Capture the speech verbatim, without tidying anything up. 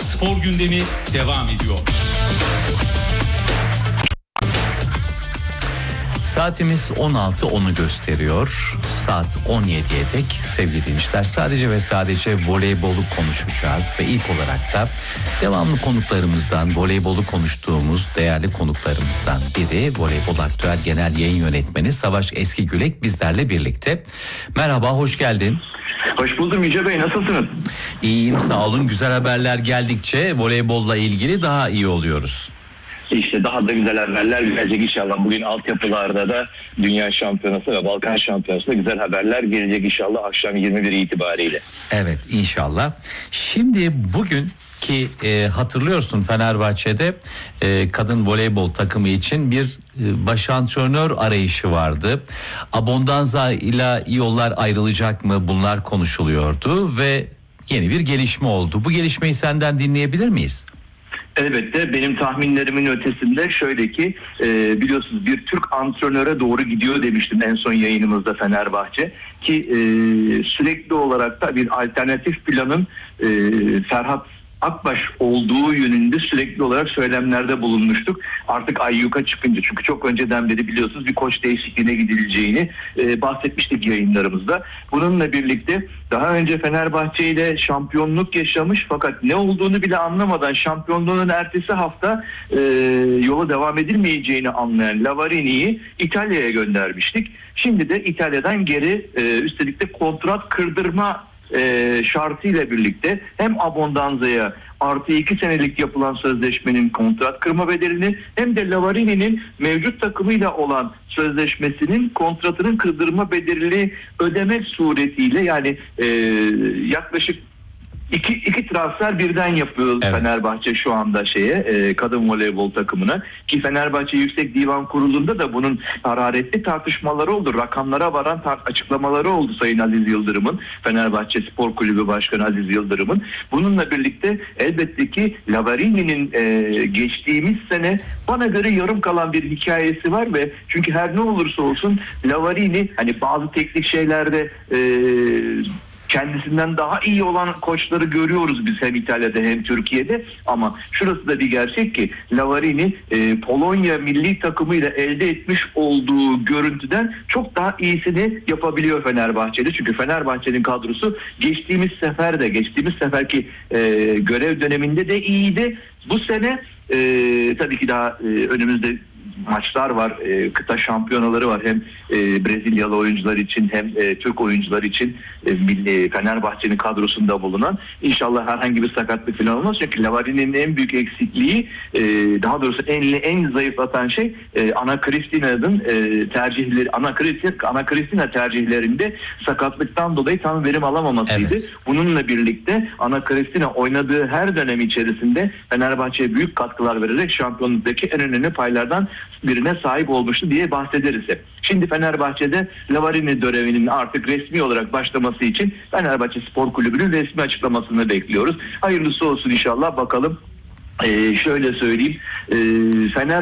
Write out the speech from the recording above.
Spor gündemi devam ediyor. Saatimiz on altı onu gösteriyor. Saat on yediye dek sevgili dinleyiciler sadece ve sadece voleybolu konuşacağız. Ve ilk olarak da devamlı konuklarımızdan, voleybolu konuştuğumuz değerli konuklarımızdan biri Voleybol Aktüel Genel Yayın Yönetmeni Savaş Eskigülek bizlerle birlikte. Merhaba, hoş geldin. Hoş buldum Yüce Bey, nasılsınız? İyiyim, sağ olun. Güzel haberler geldikçe voleybolla ilgili daha iyi oluyoruz. İşte daha da güzel haberler gelecek inşallah. Bugün altyapılarda da Dünya Şampiyonası ve Balkan Şampiyonası'nda güzel haberler gelecek inşallah akşam yirmi bir itibariyle. Evet, inşallah. Şimdi bugün ki e, hatırlıyorsun Fenerbahçe'de e, kadın voleybol takımı için bir e, baş antrenör arayışı vardı. Abondanza ile yollar ayrılacak mı, bunlar konuşuluyordu ve yeni bir gelişme oldu. Bu gelişmeyi senden dinleyebilir miyiz? Elbette benim tahminlerimin ötesinde şöyle ki e, biliyorsunuz bir Türk antrenöre doğru gidiyor demiştim en son yayınımızda Fenerbahçe ki e, sürekli olarak da bir alternatif planın e, Ferhat Akbaş olduğu yönünde sürekli olarak söylemlerde bulunmuştuk. Artık ayyuka çıkınca, çünkü çok önceden beri biliyorsunuz bir koç değişikliğine gidileceğini e, bahsetmiştik yayınlarımızda. Bununla birlikte daha önce Fenerbahçe ile şampiyonluk yaşamış fakat ne olduğunu bile anlamadan şampiyonluğun ertesi hafta e, yola devam edilmeyeceğini anlayan Lavarini'yi İtalya'ya göndermiştik. Şimdi de İtalya'dan geri e, üstelik de kontrat kırdırma E, şartıyla birlikte hem Abondanza'ya artı iki senelik yapılan sözleşmenin kontrat kırma bedelini hem de Lavarini'nin mevcut takımıyla olan sözleşmesinin kontratının kırdırma bedelini ödemek suretiyle yani e, yaklaşık İki, iki transfer birden yapıyor evet. Fenerbahçe şu anda şeye e, kadın voleybol takımına ki Fenerbahçe Yüksek Divan Kurulu'nda da bunun hararetli tartışmaları oldu. Rakamlara varan tar- açıklamaları oldu Sayın Aziz Yıldırım'ın, Fenerbahçe Spor Kulübü Başkanı Aziz Yıldırım'ın. Bununla birlikte elbette ki Lavarini'nin e, geçtiğimiz sene bana göre yarım kalan bir hikayesi var ve çünkü her ne olursa olsun Lavarini hani bazı teknik şeylerde e, kendisinden daha iyi olan koçları görüyoruz biz hem İtalya'da hem Türkiye'de ama şurası da bir gerçek ki Lavarini e, Polonya milli takımıyla elde etmiş olduğu görüntüden çok daha iyisini yapabiliyor Fenerbahçe'de. Çünkü Fenerbahçe'nin kadrosu geçtiğimiz sefer de geçtiğimiz seferki e, görev döneminde de iyiydi. Bu sene e, tabii ki daha e, önümüzde maçlar var, e, kıta şampiyonaları var hem e, Brezilyalı oyuncular için hem e, Türk oyuncular için e, milli Fenerbahçe'nin kadrosunda bulunan inşallah herhangi bir sakatlık falan olmaz çünkü Lavarini'nin en büyük eksikliği e, daha doğrusu en en zayıflatan şey e, Ana Cristina'nın e, tercihleri Ana Cristina Ana Cristina tercihlerinde sakatlıktan dolayı tam verim alamamasıydı. Evet. Bununla birlikte Ana Cristina oynadığı her dönem içerisinde Fenerbahçe'ye büyük katkılar vererek şampiyonluktaki en önemli paylardan birine sahip olmuştu diye bahsederiz hep. Şimdi Fenerbahçe'de Lavarini görevinin artık resmi olarak başlaması için Fenerbahçe Spor Kulübü'nün resmi açıklamasını bekliyoruz. Hayırlısı olsun inşallah, bakalım. Ee, şöyle söyleyeyim. Ee, Fener